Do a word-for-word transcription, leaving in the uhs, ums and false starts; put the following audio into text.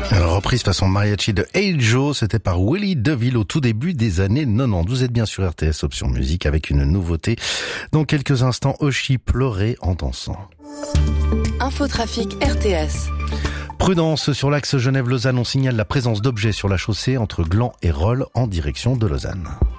Alors, reprise façon mariachi de Hey Joe, c'était par Willy DeVille au tout début des années quatre-vingt-dix. Vous êtes bien sur R T S Option Musique avec une nouveauté. Dans quelques instants, Oshi pleurait en dansant. Infotrafic R T S. Prudence sur l'axe Genève-Lausanne, on signale la présence d'objets sur la chaussée entre Gland et Rolle en direction de Lausanne.